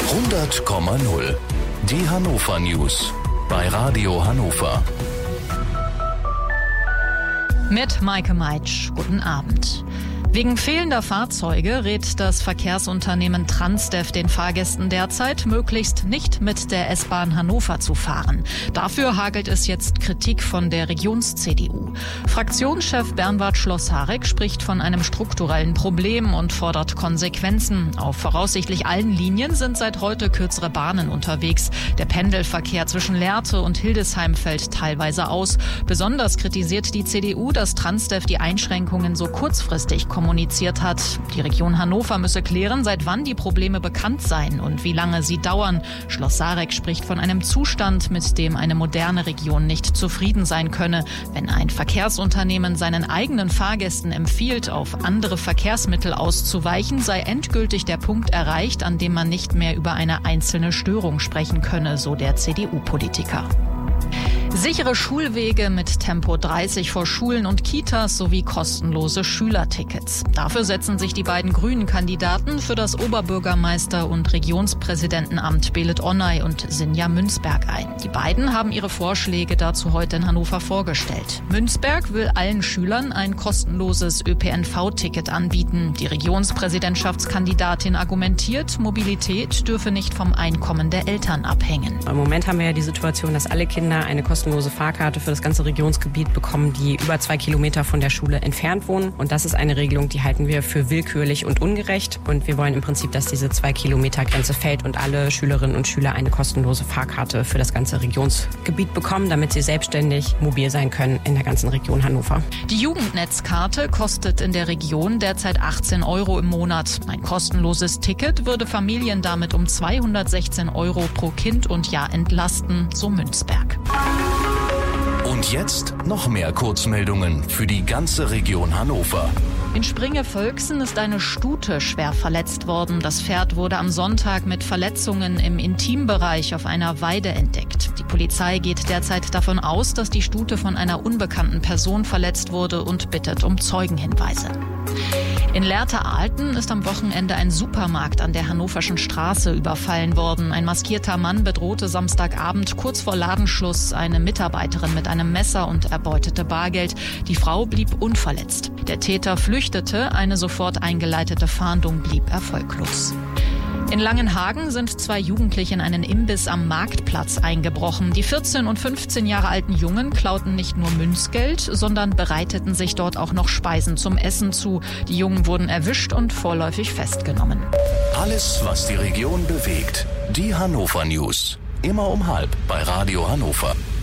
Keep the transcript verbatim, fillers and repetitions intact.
hundert Komma null. Die Hannover News bei Radio Hannover. Mit Maike Meitsch. Guten Abend. Wegen fehlender Fahrzeuge rät das Verkehrsunternehmen Transdev den Fahrgästen derzeit, möglichst nicht mit der S-Bahn Hannover zu fahren. Dafür hagelt es jetzt Kritik von der Regions-C D U. Fraktionschef Bernward Schloss-Harek spricht von einem strukturellen Problem und fordert Konsequenzen. Auf voraussichtlich allen Linien sind seit heute kürzere Bahnen unterwegs. Der Pendelverkehr zwischen Lehrte und Hildesheim fällt teilweise aus. Besonders kritisiert die C D U, dass Transdev die Einschränkungen so kurzfristig kommuniziert hat. Die Region Hannover müsse klären, seit wann die Probleme bekannt seien und wie lange sie dauern. Schloss-Harek spricht von einem Zustand, mit dem eine moderne Region nicht zufrieden sein könne. Wenn ein Verkehrsunternehmen seinen eigenen Fahrgästen empfiehlt, auf andere Verkehrsmittel auszuweichen, sei endgültig der Punkt erreicht, an dem man nicht mehr über eine einzelne Störung sprechen könne, so der C D U-Politiker. Sichere Schulwege mit Tempo dreißig vor Schulen und Kitas sowie kostenlose Schülertickets. Dafür setzen sich die beiden grünen Kandidaten für das Oberbürgermeister- und Regionspräsidentenamt Belit Onay und Sinja Münzberg ein. Die beiden haben ihre Vorschläge dazu heute in Hannover vorgestellt. Münzberg will allen Schülern ein kostenloses Ö P N V-Ticket anbieten. Die Regionspräsidentschaftskandidatin argumentiert, Mobilität dürfe nicht vom Einkommen der Eltern abhängen. Im Moment haben wir ja die Situation, dass alle Kinder eine kostenlose Fahrkarte für das ganze Regionsgebiet bekommen, die über zwei Kilometer von der Schule entfernt wohnen. Und das ist eine Regelung, die halten wir für willkürlich und ungerecht. Und wir wollen im Prinzip, dass diese zwei Kilometer Grenze fällt und alle Schülerinnen und Schüler eine kostenlose Fahrkarte für das ganze Regionsgebiet bekommen, damit sie selbstständig mobil sein können in der ganzen Region Hannover. Die Jugendnetzkarte kostet in der Region derzeit achtzehn Euro im Monat. Ein kostenloses Ticket würde Familien damit um zweihundertsechzehn Euro pro Kind und Jahr entlasten, so Münzberg. Und jetzt noch mehr Kurzmeldungen für die ganze Region Hannover. In Springe-Völksen ist eine Stute schwer verletzt worden. Das Pferd wurde am Sonntag mit Verletzungen im Intimbereich auf einer Weide entdeckt. Die Polizei geht derzeit davon aus, dass die Stute von einer unbekannten Person verletzt wurde und bittet um Zeugenhinweise. In Lehrte-Ahlten ist am Wochenende ein Supermarkt an der Hannoverschen Straße überfallen worden. Ein maskierter Mann bedrohte Samstagabend kurz vor Ladenschluss eine Mitarbeiterin mit einem Messer und erbeutete Bargeld. Die Frau blieb unverletzt. Der Täter flüchtete, eine sofort eingeleitete Fahndung blieb erfolglos. In Langenhagen sind zwei Jugendliche in einen Imbiss am Marktplatz eingebrochen. Die vierzehn und fünfzehn Jahre alten Jungen klauten nicht nur Münzgeld, sondern bereiteten sich dort auch noch Speisen zum Essen zu. Die Jungen wurden erwischt und vorläufig festgenommen. Alles, was die Region bewegt. Die Hannover News. Immer um halb bei Radio Hannover.